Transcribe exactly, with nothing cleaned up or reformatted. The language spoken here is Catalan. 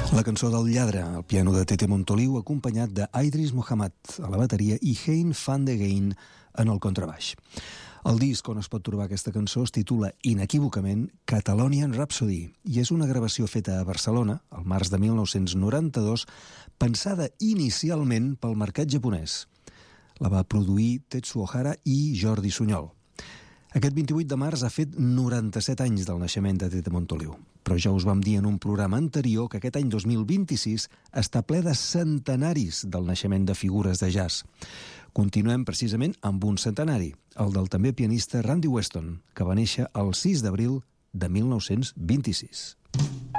La cançó del lladre, al piano de Tete Montoliu, acompanyat de Idris Muhammad a la bateria i Hein van de Geyn en el contrabaix. El disc on es pot trobar aquesta cançó es titula inequívocament Catalonian Rhapsody i és una gravació feta a Barcelona, al març de mil nou-cents noranta-dos, pensada inicialment pel mercat japonès. La va produir Tetsuo Hara i Jordi Sunyol. Aquest vint-i-vuit de març ha fet noranta-set anys del naixement de Tete Montoliu, però ja us vam dir en un programa anterior que aquest any dos mil vint-i-sis està ple de centenaris del naixement de figures de jazz. Continuem precisament amb un centenari, el del també pianista Randy Weston, que va néixer el sis d'abril de mil nou-cents vint-i-sis.